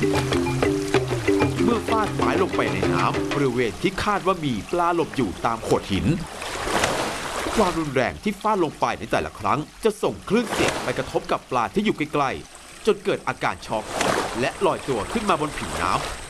เมื่อฟาดหมายลงไปในน้ำบริเวณที่คาดว่ามีปลาหลบอยู่ตามโขดหินความรุนแรงที่ฟาดลงไปในแต่ละครั้งจะส่งคลื่นเสียงไปกระทบกับปลาที่อยู่ใกล้ๆจนเกิดอาการช็อกและลอยตัวขึ้นมาบนผิวน้ำ